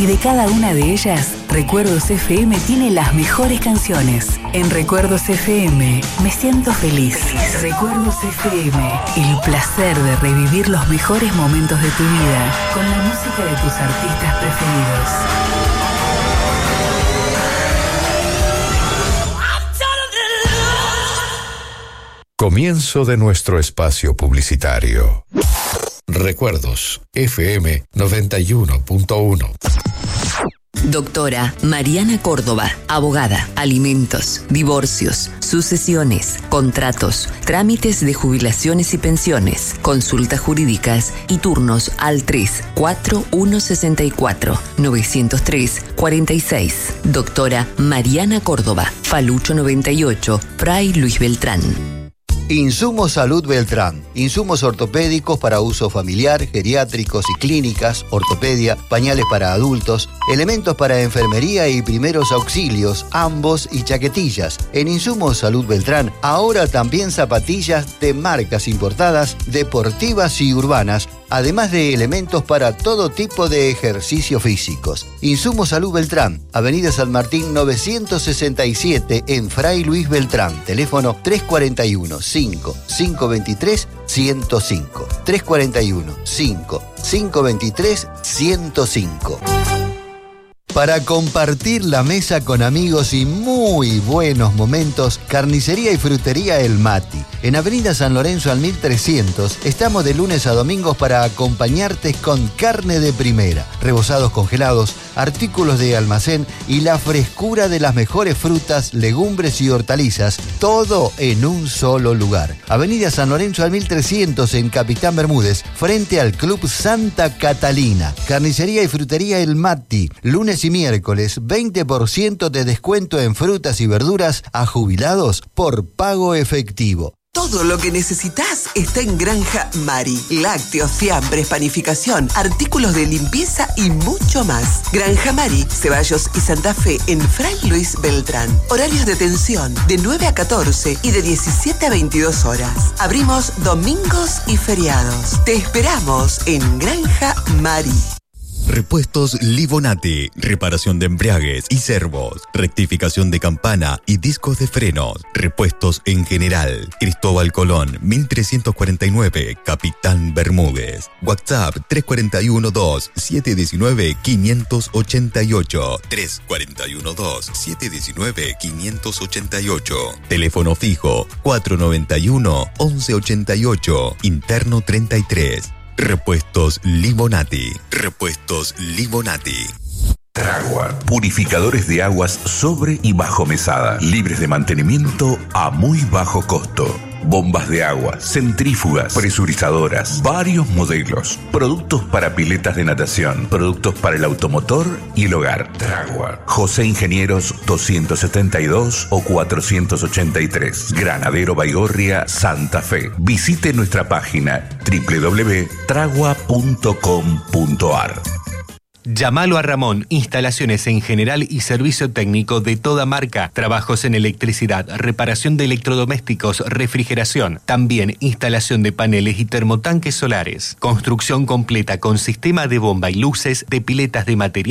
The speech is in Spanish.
Y de cada una de ellas, Recuerdos FM tiene las mejores canciones. En Recuerdos FM me siento feliz. Recuerdos FM, el placer de revivir los mejores momentos de tu vida con la música de tus artistas preferidos. Comienzo de nuestro espacio publicitario. Recuerdos FM 91.1. Doctora Mariana Córdoba, abogada, alimentos, divorcios, sucesiones, contratos, trámites de jubilaciones y pensiones, consultas jurídicas y turnos al 34164-903-46. Doctora Mariana Córdoba, Falucho 98, Fray Luis Beltrán. Insumos Salud Beltrán. Insumos ortopédicos para uso familiar, geriátricos y clínicas, ortopedia, pañales para adultos, elementos para enfermería y primeros auxilios, ambos y chaquetillas. En Insumos Salud Beltrán, ahora también zapatillas de marcas importadas, deportivas y urbanas, además de elementos para todo tipo de ejercicios físicos. Insumos Salud Beltrán, Avenida San Martín 967 en Fray Luis Beltrán. Teléfono 341-5-523-105. 341-5-523-105. Para compartir la mesa con amigos y muy buenos momentos, Carnicería y Frutería El Mati. En Avenida San Lorenzo al 1300, estamos de lunes a domingos para acompañarte con carne de primera, rebozados congelados, artículos de almacén y la frescura de las mejores frutas, legumbres y hortalizas, todo en un solo lugar. Avenida San Lorenzo al 1300 en Capitán Bermúdez, frente al Club Santa Catalina. Carnicería y Frutería El Mati, lunes y miércoles, 20% de descuento en frutas y verduras a jubilados por pago efectivo. Todo lo que necesitas está en Granja Mari. Lácteos, fiambres, panificación, artículos de limpieza y mucho más. Granja Mari, Ceballos y Santa Fe en Fray Luis Beltrán. Horarios de atención de 9 a 14 y de 17 a 22 horas. Abrimos domingos y feriados. Te esperamos en Granja Mari. Repuestos Livonati, reparación de embriagues y servos, rectificación de campana y discos de frenos, repuestos en general. Cristóbal Colón, 1349, Capitán Bermúdez. WhatsApp 341-2-719-588. 341-2-719-588. Teléfono fijo 491-1188, interno 33. Repuestos Livonati. Repuestos Livonati. Tragua, purificadores de aguas sobre y bajo mesada, libres de mantenimiento a muy bajo costo. Bombas de agua, centrífugas, presurizadoras, varios modelos, productos para piletas de natación, productos para el automotor y el hogar. Tragua, José Ingenieros 272 o 483, Granadero Baigorria, Santa Fe. Visite nuestra página www.tragua.com.ar. Llámalo a Ramón, instalaciones en general y servicio técnico de toda marca, trabajos en electricidad, reparación de electrodomésticos, refrigeración, también instalación de paneles y termotanques solares, construcción completa con sistema de bomba y luces de piletas de material